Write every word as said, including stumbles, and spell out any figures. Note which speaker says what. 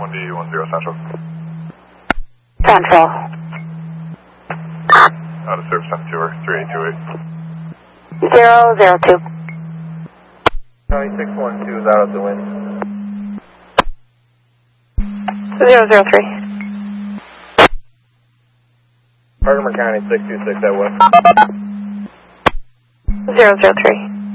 Speaker 1: one D one zero Central.
Speaker 2: Central.
Speaker 1: Out of service on tour, three eight two eight.
Speaker 2: Zero, zero two.
Speaker 3: County six one two is out of the wind.
Speaker 2: Zero, zero three.
Speaker 3: Herkimer County six two six at west.
Speaker 2: Zero, zero three.